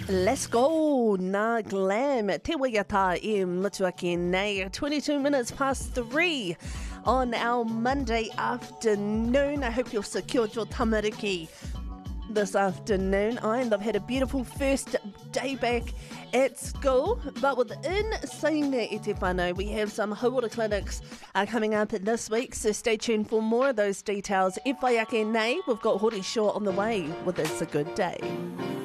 Let's go, Nā Glam. Te waiata I Motuaki nei. 22 minutes past 3 on our Monday afternoon. I hope you've secured your tamariki this afternoon. I've had a beautiful first day back at school, but within saying that, e te whānau, we have some hauora clinics coming up this week, so stay tuned for more of those details. E whai ake nei, we've got Hori Shaw on the way with It's a Good Day.